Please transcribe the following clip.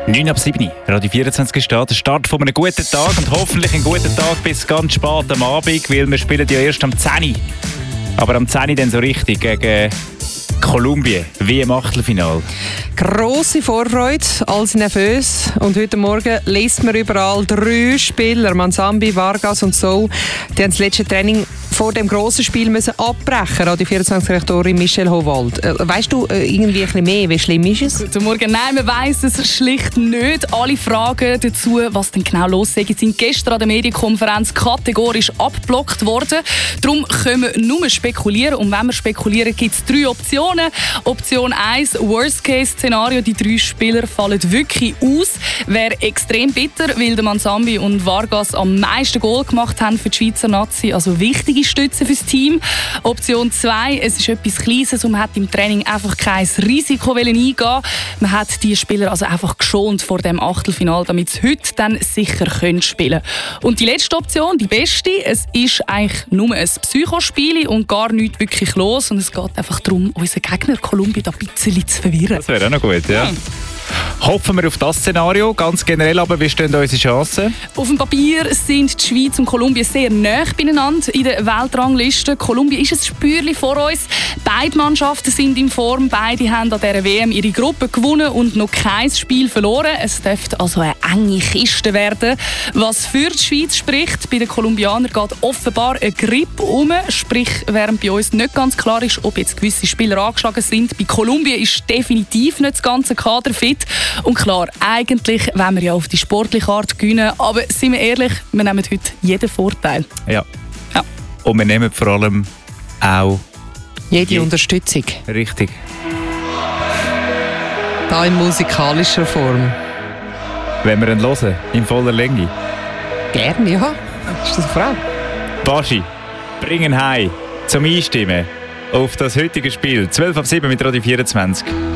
9:07, Radio 24 steht. Der Start von einem guten Tag und hoffentlich einen guten Tag bis ganz spät am Abend, weil wir spielen ja erst am 10. Aber am 10 dann so richtig gegen Kolumbien, wie im Achtelfinale. Grosse Vorfreude, alles nervös. Und heute Morgen liest man überall 3 Spieler, Manzambi, Vargas und So, die haben das letzte Training vor dem grossen Spiel müssen abbrechen. Radio 24-Rektorin Michelle Howald. Weißt du irgendwie ein bisschen mehr, wie schlimm ist es? Guten Morgen. Nein, man weiss es schlicht nicht. Alle Fragen dazu, was denn genau los ist, sind gestern an der Medienkonferenz kategorisch abgeblockt worden. Darum können wir nur spekulieren. Und wenn wir spekulieren, gibt es 3 Optionen. Option 1, Worst-Case-Szenario. Die 3 Spieler fallen wirklich aus. Wäre extrem bitter, weil der Manzambi und Vargas am meisten Goal gemacht haben für die Schweizer Nazi. Also wichtige Stütze fürs Team. Option 2, es ist etwas Kleines und man hat im Training einfach kein Risiko eingehen. Man hat die Spieler also einfach geschont vor dem Achtelfinale, damit sie heute dann sicher spielen können. Und die letzte Option, die beste, es ist eigentlich nur ein Psychospiel und gar nichts wirklich los und es geht einfach darum, unseren Gegner Kolumbien ein bisschen zu verwirren. Das wäre auch noch gut, ja. Hoffen wir auf das Szenario. Ganz generell aber, wie stehen da unsere Chancen? Auf dem Papier sind die Schweiz und Kolumbien sehr nahe beieinander in der Weltrangliste. Kolumbien ist ein Spürchen vor uns. Beide Mannschaften sind in Form. Beide haben an dieser WM ihre Gruppe gewonnen und noch kein Spiel verloren. Es dürfte also eine enge Kiste werden. Was für die Schweiz spricht, bei den Kolumbianern geht offenbar eine Grippe um. Sprich, während bei uns nicht ganz klar ist, ob jetzt gewisse Spieler angeschlagen sind. Bei Kolumbien ist definitiv nicht das ganze Kader fit. Und klar, eigentlich wollen wir ja auf die sportliche Art gewinnen, aber sind wir ehrlich, wir nehmen heute jeden Vorteil. Ja. Und wir nehmen vor allem auch jede Unterstützung. Richtig. Da in musikalischer Form. Wenn wir ihn hören, in voller Länge. Gerne, ja. Ist das eine Frage? Baschi, bring ihn heim zum Einstimmen auf das heutige Spiel. 12:07 mit Radio 24.